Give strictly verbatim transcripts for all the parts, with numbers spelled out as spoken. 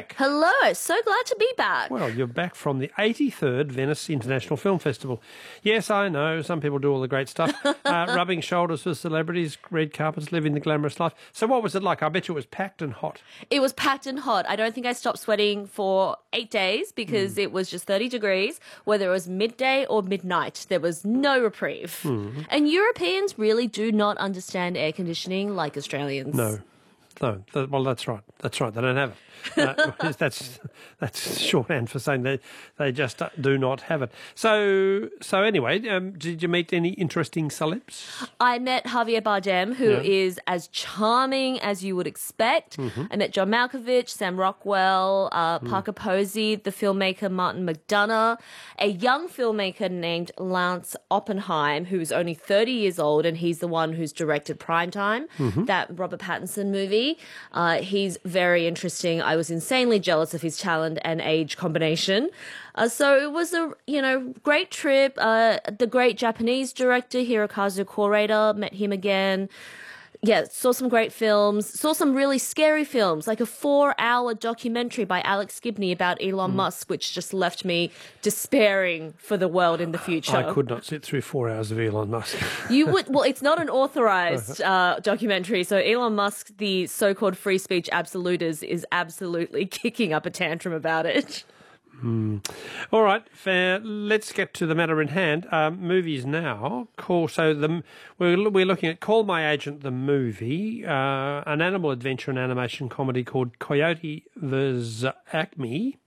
back. Hello, so glad to be back. Well, you're back from the eighty-third Venice International Film Festival. Yes, I know, some people do all the great stuff. uh, rubbing shoulders with celebrities, red carpets, living the glamorous life. So what was it like? I bet you it was packed and hot. It was packed and hot. I don't think I stopped sweating for eight days because mm. it was just thirty degrees, whether it was midday or midnight. There was no reprieve. Mm. And Europeans really do not understand air conditioning like Australians. No. No, th- well, that's right. That's right. They don't have it. Uh, that's that's shorthand for saying they they just do not have it. So so anyway, um, did you meet any interesting celebs? I met Javier Bardem, who yeah. is as charming as you would expect. Mm-hmm. I met John Malkovich, Sam Rockwell, uh, Parker mm. Posey, the filmmaker Martin McDonagh, a young filmmaker named Lance Oppenheim, who's only thirty years old, and he's the one who's directed Primetime, mm-hmm. that Robert Pattinson movie. Uh, he's very interesting. I was insanely jealous of his talent and age combination. Uh, so it was a, you know, great trip. Uh, the great Japanese director, Hirokazu Koreeda, met him again. Yeah, saw some great films, saw some really scary films, like a four-hour documentary by Alex Gibney about Elon mm. Musk, which just left me despairing for the world in the future. I could not sit through four hours of Elon Musk. You would, well, it's not an authorized uh, documentary, so Elon Musk, the so-called free speech absolutist, is absolutely kicking up a tantrum about it. Mm. All right, fair. Let's get to the matter in hand. Um, movies now. Call so the we're we're looking at Call My Agent, the movie, uh, an animal adventure and animation comedy called Coyote versus Acme,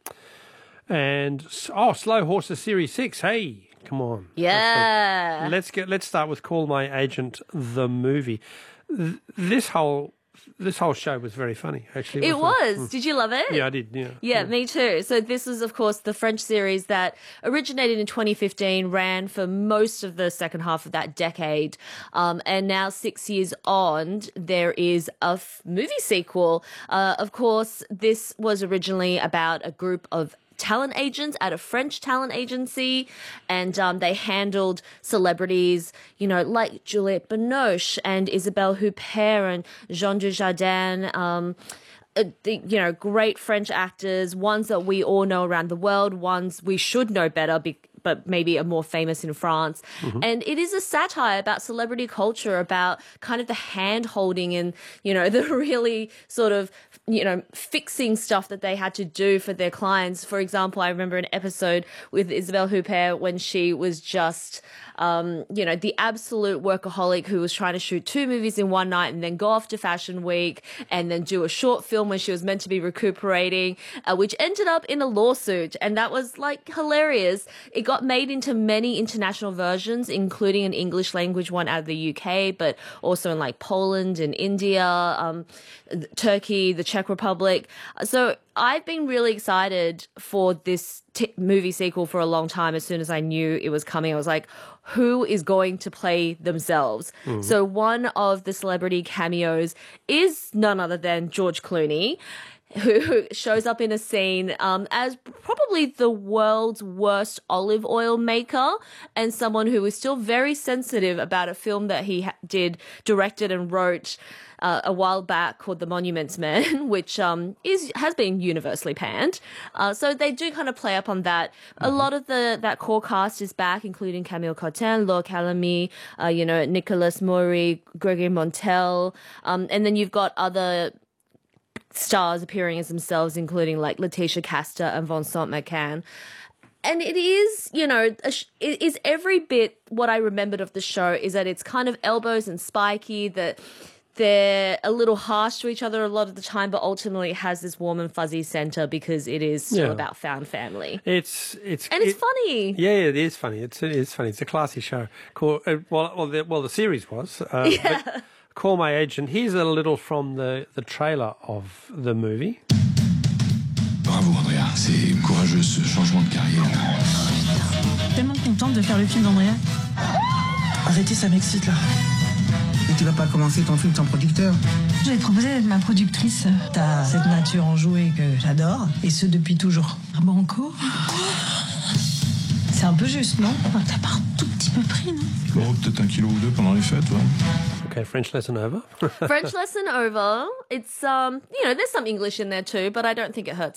and oh, Slow Horses Series Six. Hey, come on. Yeah. Let's get let's start with Call My Agent, the movie. This whole. This whole show was very funny, actually. It was. Mm. Did you love it? Yeah, I did, yeah. yeah. Yeah, mm. me too. So this is, of course, the French series that originated in twenty fifteen, ran for most of the second half of that decade. Um, and now, six years on, there is a f- movie sequel. Uh, of course, this was originally about a group of talent agents at a French talent agency, and um, they handled celebrities, you know, like Juliette Binoche and Isabelle Huppert and Jean Dujardin, um, uh, the, you know, great French actors, ones that we all know around the world, ones we should know better be- but maybe are more famous in France. Mm-hmm. And it is a satire about celebrity culture, about kind of the hand-holding and, you know, the really sort of, you know, fixing stuff that they had to do for their clients. For example, I remember an episode with Isabelle Huppert when she was just, um, you know, the absolute workaholic who was trying to shoot two movies in one night and then go off to Fashion Week and then do a short film when she was meant to be recuperating, uh, which ended up in a lawsuit. And that was, like, hilarious. It got made into many international versions, including an English language one out of the U K, but also in, like, Poland and India, um, Turkey, the Czech Republic. So I've been really excited for this t- movie sequel for a long time. As soon as I knew it was coming, I was like, who is going to play themselves? Mm. So one of the celebrity cameos is none other than George Clooney, who shows up in a scene um, as probably the world's worst olive oil maker and someone who is still very sensitive about a film that he ha- did, directed and wrote uh, a while back called The Monuments Men, which um, is has been universally panned. Uh, so they do kind of play up on that. Mm-hmm. A lot of the that core cast is back, including Camille Cotin, Laure Calamy, uh, you know, Nicolas Maury, Gregory Montel, um, and then you've got other stars appearing as themselves, including like Letitia Casta and Vincent McCann. And it is, you know, a sh- it is every bit what I remembered of the show is that it's kind of elbows and spiky, that they're a little harsh to each other a lot of the time, but ultimately it has this warm and fuzzy center because it is still yeah. about found family. It's it's and it's it, funny. Yeah, it is funny. It's it is funny. It's a classy show. Cool. Uh, well, well, the, well, the series was. Uh, yeah. But Call My Agent. Here's a little from the, the trailer of the movie. Bravo Andrea, c'est courageux ce changement de carrière. Tellement contente de faire le film d'Andrea. Arrêtez, ça m'excite là. Mais tu vas pas commencer ton film sans producteur. Je vais te proposer d'être ma productrice. T'as cette nature enjouée que j'adore, et ce depuis toujours. Banco. C'est un peu juste, non? T'as pas un tout petit peu pris, non? Bon, peut-être un kilo ou deux pendant les fêtes, ouais. Okay, French lesson over. French lesson over. It's, um, you know, there's some English in there too, but I don't think it hurts